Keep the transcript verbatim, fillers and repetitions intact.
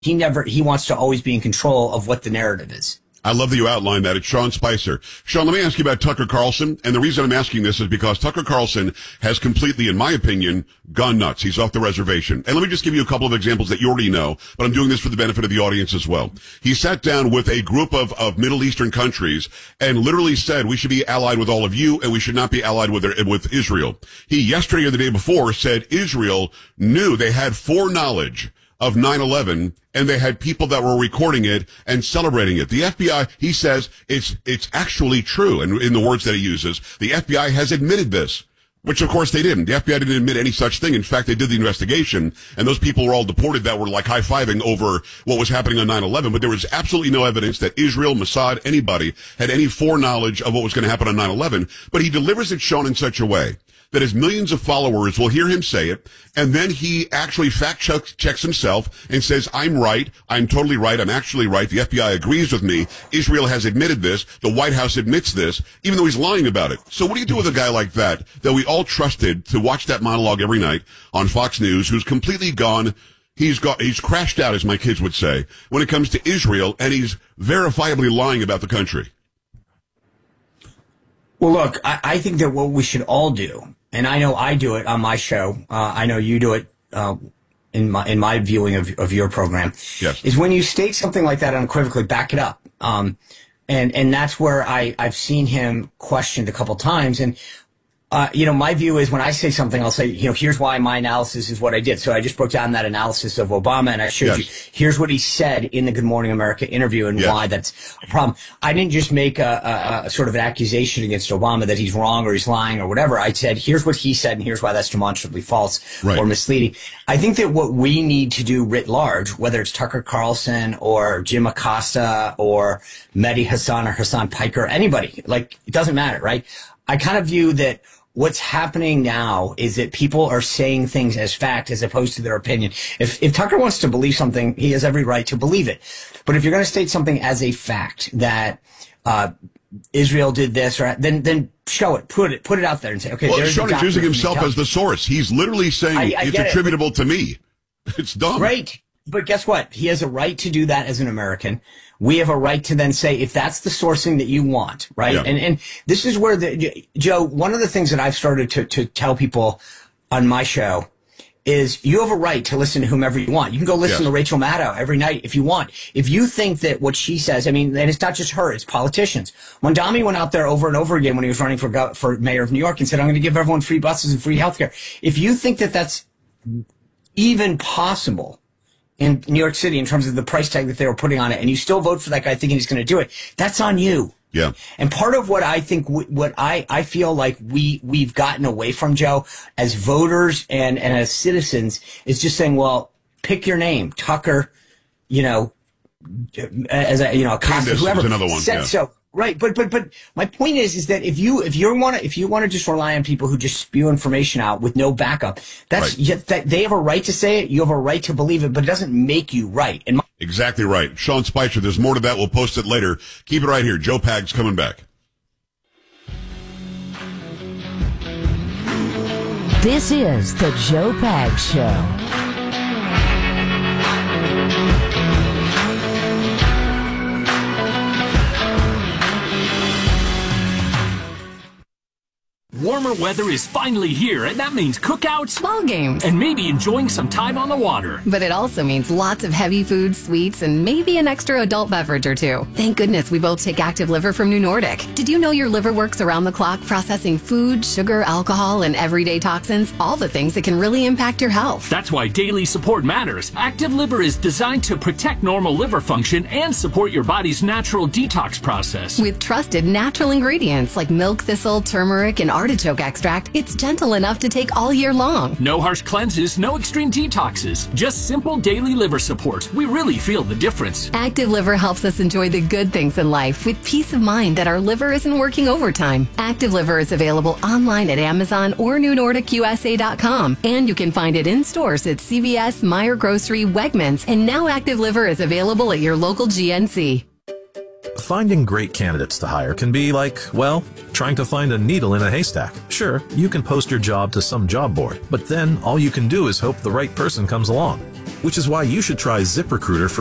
he never, he wants to always be in control of what the narrative is. I love that you outlined that. It's Sean Spicer. Sean, let me ask you about Tucker Carlson. And the reason I'm asking this is because Tucker Carlson has completely, in my opinion, gone nuts. He's off the reservation. And let me just give you a couple of examples that you already know, but I'm doing this for the benefit of the audience as well. He sat down with a group of, of Middle Eastern countries and literally said we should be allied with all of you and we should not be allied with, with Israel. He yesterday or the day before said Israel knew they had foreknowledge of nine eleven, and they had people that were recording it and celebrating it. The F B I, he says, it's it's actually true, and in the words that he uses, the F B I has admitted this, which of course they didn't. The F B I didn't admit any such thing. In fact, they did the investigation, and those people were all deported that were like high-fiving over what was happening on nine eleven, but there was absolutely no evidence that Israel, Mossad, anybody had any foreknowledge of what was going to happen on nine eleven, but he delivers it, shown in such a way that his millions of followers will hear him say it, and then he actually fact checks himself and says, I'm right, I'm totally right, I'm actually right, the F B I agrees with me, Israel has admitted this, the White House admits this, even though he's lying about it. So what do you do with a guy like that, that we all trusted to watch that monologue every night on Fox News, who's completely gone, he's got, he's crashed out, as my kids would say, when it comes to Israel, and he's verifiably lying about the country? Well, look, I, I think that what we should all do, and I know I do it on my show, uh, I know you do it uh, in my in my viewing of, of your program, yes, is when you state something like that unequivocally, back it up. Um, and and that's where I, I've seen him questioned a couple times. And Uh, you know, my view is when I say something, I'll say, you know, here's why my analysis is what I did. So I just broke down that analysis of Obama and I showed yes. you, here's what he said in the Good Morning America interview and yes. why that's a problem. I didn't just make a, a, a sort of an accusation against Obama that he's wrong or he's lying or whatever. I said, here's what he said and here's why that's demonstrably false right. or misleading. I think that what we need to do writ large, whether it's Tucker Carlson or Jim Acosta or Mehdi Hassan or Hassan Piker, anybody, like, it doesn't matter, right? I kind of view that what's happening now is that people are saying things as fact as opposed to their opinion. If if Tucker wants to believe something, he has every right to believe it. But if you're going to state something as a fact that uh Israel did this, or then then show it, put it, put it out there and say, okay. Well, there's Sean is using himself as the source. He's literally saying I, I it's attributable it, to me. It's dumb. Right. But guess what? He has a right to do that as an American. We have a right to then say, if that's the sourcing that you want, right? Yeah. And and this is where the, Joe, one of the things that I've started to, to tell people on my show is you have a right to listen to whomever you want. You can go listen yes. to Rachel Maddow every night if you want. If you think that what she says, I mean, and it's not just her, it's politicians. When Mondami went out there over and over again when he was running for, for mayor of New York and said, I'm going to give everyone free buses and free healthcare. If you think that that's even possible in New York City in terms of the price tag that they were putting on it, and you still vote for that guy thinking he's going to do it, that's on you. Yeah. And part of what I think, what I, I feel like we, we've gotten away from, Joe, as voters and, and as citizens, is just saying, well, pick your name, Tucker, you know, as a, you know, Acosta, whoever. Another one. Said yeah. So. Right, but but but my point is is that if you if you want to if you want to just rely on people who just spew information out with no backup, that's right. yet that they have a right to say it, you have a right to believe it, but it doesn't make you right. And my- exactly right, Sean Spicer. There's more to that. We'll post it later. Keep it right here. Joe Pags coming back. This is the Joe Pags Show. Warmer weather is finally here, and that means cookouts, ball games, and maybe enjoying some time on the water. But it also means lots of heavy foods, sweets, and maybe an extra adult beverage or two. Thank goodness we both take Active Liver from New Nordic. Did you know your liver works around the clock processing food, sugar, alcohol, and everyday toxins? All the things that can really impact your health. That's why daily support matters. Active Liver is designed to protect normal liver function and support your body's natural detox process. With trusted natural ingredients like milk thistle, turmeric, and artichoke extract, it's gentle enough to take all year long. No harsh cleanses, no extreme detoxes. Just simple daily liver support. We really feel the difference. Active Liver helps us enjoy the good things in life with peace of mind that our liver isn't working overtime. Active Liver is available online at Amazon or New Nordic U S A dot com, and you can find it in stores at C V S, Meijer Grocery, Wegmans, and now Active Liver is available at your local G N C. Finding great candidates to hire can be like, well, trying to find a needle in a haystack. Sure, you can post your job to some job board, but then all you can do is hope the right person comes along. which is why you should try ZipRecruiter for